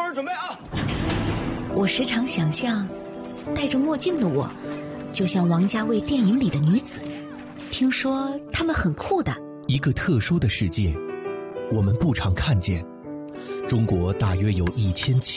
人准备啊！ 我时常想象，戴着墨镜的我，就像王家卫电影里的女子。听说她们很酷的。 一个特殊的世界，我们不常看见。中国大约有1700